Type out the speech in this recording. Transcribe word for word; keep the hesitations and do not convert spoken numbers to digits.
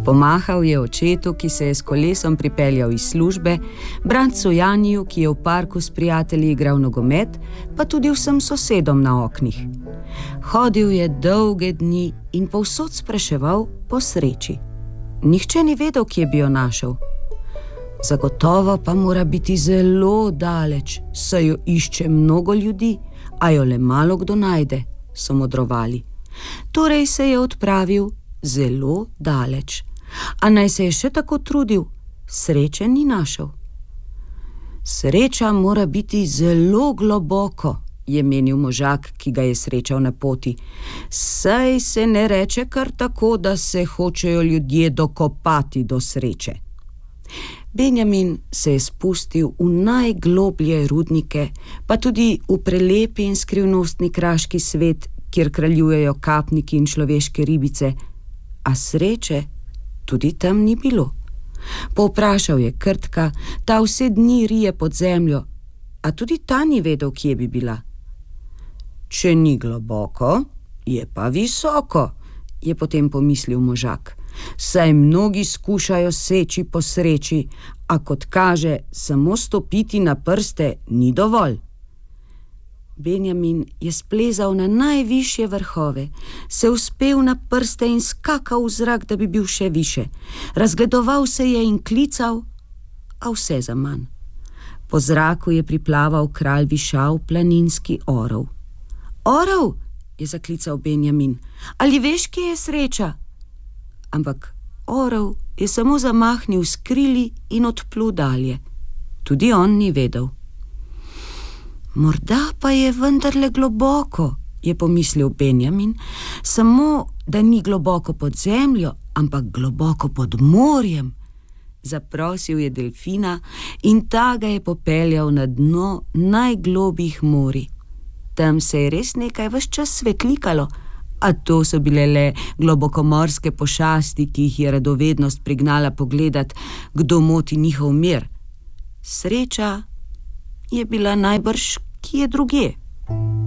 Pomahal je očetu, ki se je s kolesom pripeljal iz službe, bratcu Janiju, ki je v parku s prijatelji igral nogomet, pa tudi vsem sosedom na oknih. Hodil je dolge dni in povsod spraševal po sreči. Nihče ni vedel, kje bi jo našel. Zagotovo pa mora biti zelo daleč, saj jo išče mnogo ljudi, a jo le malo kdo najde, so modrovali. Torej se je odpravil zelo daleč. A naj se je še tako trudil, sreče ni našel. Sreča mora biti zelo globoko, je menil možak, ki ga je srečal na poti. Saj se ne reče kar tako, da se hočejo ljudje dokopati do sreče. Benjamin se je spustil v najgloblje rudnike, pa tudi v prelepi in skrivnostni kraški svet, kjer kraljujejo kapniki in človeške ribice, a sreče tudi tam ni bilo. Povprašal je Krtka, ta vse dni rije pod zemljo, a tudi ta ni vedel, kje bi bila. Če ni globoko, je pa visoko, je potem pomislil možak. Saj mnogi skušajo seči po sreči, a kot kaže, samo stopiti na prste ni dovolj. Benjamin je splezal na najvišje vrhove, se uspel na prste in skakal v zrak, da bi bil še više. Razgledoval se je in klical, a vse zaman. Po zraku je priplaval kralj Višav, planinski orel. Orel, je zaklical Benjamin, ali veš, kje je sreča? Ampak orel je samo zamahnil s krili in odplul dalje. Tudi on ni vedel. Morda pa je vendarle globoko, je pomislil Benjamin, samo da ni globoko pod zemljo, ampak globoko pod morjem. Zaprosil je delfina in ta ga je popeljal na dno najglobjih morij. Tam se je res nekaj ves čas svetlikalo, a to so bile le globokomorske pošasti, ki jih je radovednost prignala pogledat, kdo moti njihov mir. Sreča je bila najbrž kje drugje.